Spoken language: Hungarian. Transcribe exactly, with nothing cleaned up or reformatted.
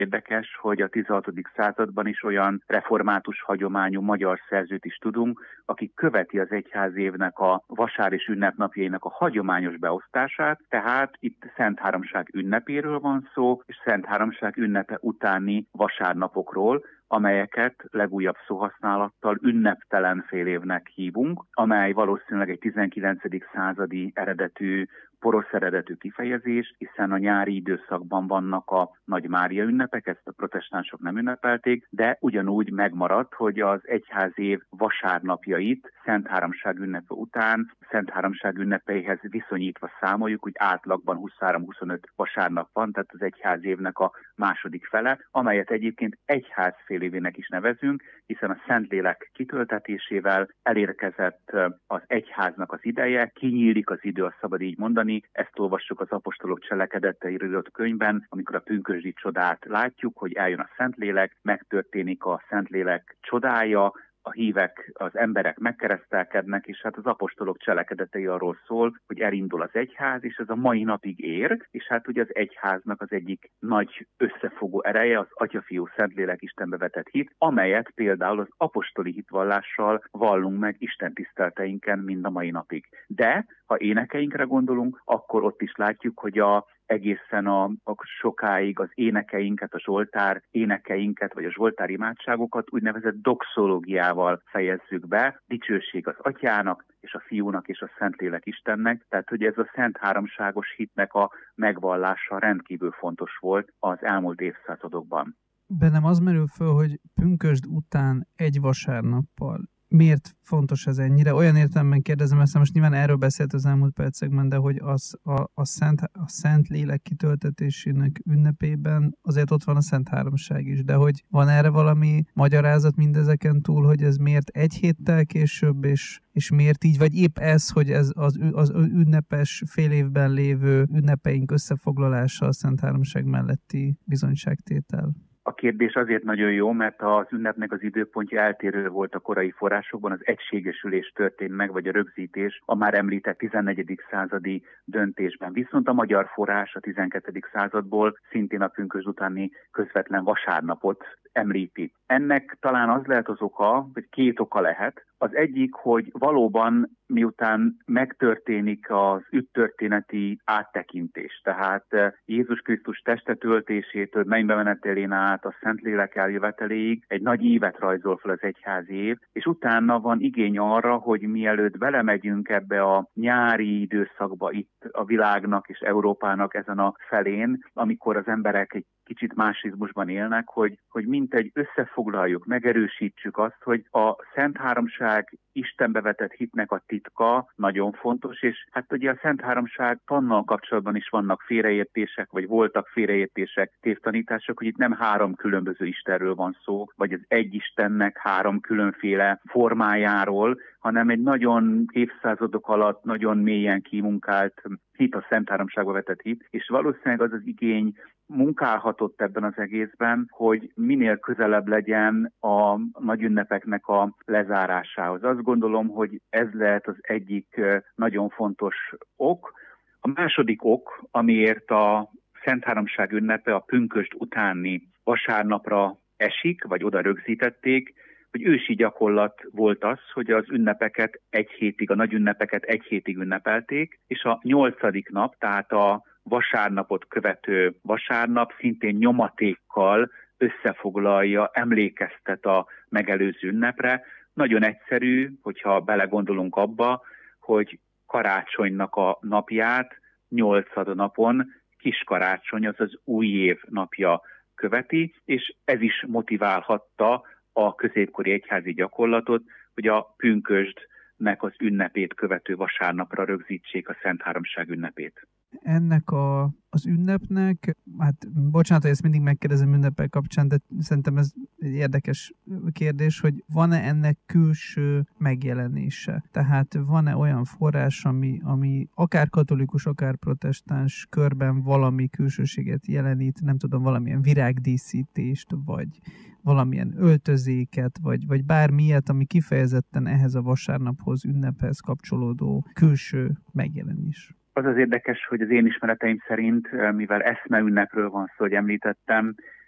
Érdekes, hogy a tizenhatodik században is olyan református hagyományú magyar szerzőt is tudunk, aki követi az egyházévnek a vasár és ünnepnapjainak a hagyományos beosztását, tehát itt Szent Háromság ünnepéről van szó, és Szent Háromság ünnepe utáni vasárnapokról, amelyeket legújabb szóhasználattal ünneptelen félévnek hívunk, amely valószínűleg egy tizenkilencedik századi eredetű, porosz eredetű kifejezés, hiszen a nyári időszakban vannak a Nagy Mária ünnepek, ezt a protestánsok nem ünnepelték, de ugyanúgy megmaradt, hogy az egyházév vasárnapjait Szent Háromság ünnepe után Szent Háromság ünnepeihez viszonyítva számoljuk, hogy átlagban huszonhárom-huszonöt vasárnap van, tehát az egyházévnek a második fele, amelyet egyébként egyházfélévének is nevezünk, hiszen a Szentlélek kitöltetésével elérkezett az egyháznak az ideje, kinyílik az idő, azt szabad így mondani. Ezt olvassuk az apostolok cselekedeteiről írott könyvben, amikor a pünkösdi csodát látjuk, hogy eljön a Szentlélek, megtörténik a Szentlélek csodája, a hívek, az emberek megkeresztelkednek, és hát az apostolok cselekedetei arról szól, hogy elindul az egyház, és ez a mai napig ér, és hát ugye az egyháznak az egyik nagy összefogó ereje az Atya, Fiú, Szentlélek Istenbe vetett hit, amelyet például az apostoli hitvallással vallunk meg Isten tiszteleteinken mind a mai napig. De ha énekeinkre gondolunk, akkor ott is látjuk, hogy a egészen a, a sokáig az énekeinket, a zsoltár énekeinket, vagy a zsoltár imádságokat úgynevezett doxológiával fejezzük be. Dicsőség az Atyának, és a Fiúnak, és a Szentlélek Istennek. Tehát, hogy ez a Szent Háromságos hitnek a megvallása rendkívül fontos volt az elmúlt évszázadokban. Bennem az merül föl, hogy pünkösd után egy vasárnappal miért fontos ez ennyire? Olyan értelemben kérdezem ezt, most nyilván erről beszélt az elmúlt percekben, de hogy az, a, a, szent, a Szent Lélek kitöltetésének ünnepében azért ott van a Szent Háromság is, de hogy van erre valami magyarázat mindezeken túl, hogy ez miért egy héttel később, és, és miért így, vagy épp ez, hogy ez az, az ünnepes fél évben lévő ünnepeink összefoglalása a Szent Háromság melletti bizonyságtétel? A kérdés azért nagyon jó, mert az ünnepnek az időpontja eltérő volt a korai forrásokban, az egységesülés történt meg, vagy a rögzítés a már említett tizennegyedik századi döntésben. Viszont a magyar forrás a tizenkettedik századból szintén a pünkösd utáni közvetlen vasárnapot említi. Ennek talán az lehet az oka, vagy két oka lehet. Az egyik, hogy valóban miután megtörténik az üttörténeti áttekintés, tehát Jézus Krisztus testetöltésétől mennybe menetelén át a Szentlélek eljöveteléig egy nagy ívet rajzol fel az egyházi év, és utána van igény arra, hogy mielőtt belemegyünk ebbe a nyári időszakba itt a világnak és Európának ezen a felén, amikor az emberek egy kicsit más rizmusban élnek, hogy, hogy mintegy összefoglaljuk, megerősítsük azt, hogy a Szent Háromság Istenbe vetett hitnek a titka nagyon fontos, és hát ugye a Szent Háromság tannal kapcsolatban is vannak félreértések, vagy voltak félreértések, tévtanítások, hogy itt nem három különböző Istenről van szó, vagy az egy Istennek három különféle formájáról, hanem egy nagyon évszázadok alatt nagyon mélyen kimunkált hit, a Szent Háromságba vetett hit, és valószínűleg az az igény munkálhatott ebben az egészben, hogy minél közelebb legyen a nagy ünnepeknek a lezárásához. Azt gondolom, hogy ez lehet az egyik nagyon fontos ok. A második ok, amiért a Szent Háromság ünnepe a pünkösd utáni vasárnapra esik, vagy oda rögzítették, hogy ősi gyakorlat volt az, hogy az ünnepeket egy hétig, a nagy ünnepeket egy hétig ünnepelték, és a nyolcadik nap, tehát a vasárnapot követő vasárnap szintén nyomatékkal összefoglalja, emlékeztet a megelőző ünnepre. Nagyon egyszerű, hogyha belegondolunk abba, hogy karácsonynak a napját nyolcad napon kiskarácsony, az az új év napja követi, és ez is motiválhatta a középkori egyházi gyakorlatot, hogy a pünkösdnek az ünnepét követő vasárnapra rögzítsék a Szent Háromság ünnepét. Ennek a, az ünnepnek, hát bocsánat, hogy ezt mindig megkérdezem ünnepek kapcsán, de szerintem ez egy érdekes kérdés, hogy van-e ennek külső megjelenése? Tehát van-e olyan forrás, ami, ami akár katolikus, akár protestáns körben valami külsőséget jelenít, nem tudom, valamilyen virágdíszítést, vagy valamilyen öltözéket, vagy, vagy bármilyet, ami kifejezetten ehhez a vasárnaphoz, ünnephez kapcsolódó külső megjelenés? Az az érdekes, hogy az én ismereteim szerint, mivel eszme ünnepről van szó, hogy említettem,